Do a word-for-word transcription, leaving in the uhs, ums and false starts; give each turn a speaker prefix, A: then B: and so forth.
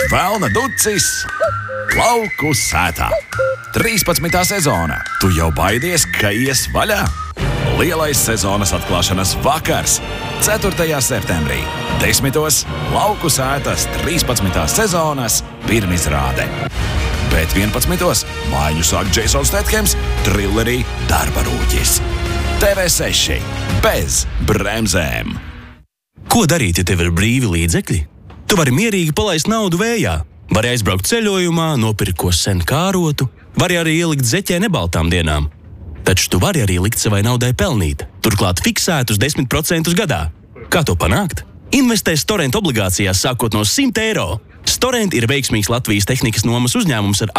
A: Velna ducis Lauku sētā. trīspadsmitā sezona. Tu jau baidies, ka ies vaļā? Lielais sezonas atklāšanas vakars. ceturtajā septembrī. Desmitos Lauku sētas trīspadsmitās sezonas pirmizrāde. Bet vienpadsmitos mājiņu sāk Jasons Stathams trillerī Darba rūķis. T V seši bez bremzēm.
B: Ko darīt, ja tev ir brīvi līdzekļi? Tu vari mierīgi palaist naudu vējā. Vari aizbraukt ceļojumā, nopirkt ko sen kārotu, vari arī ielikt zeķē nebaltām dienām. Taču tu vari arī likt savai naudai pelnīt, turklāt fiksētus desmit procentus gadā. Kā to panākt? Investē Storent obligācijās sākot no simt eiro. Storent ir veiksmīgs Latvijas tehnikas nomas uzņēmums ar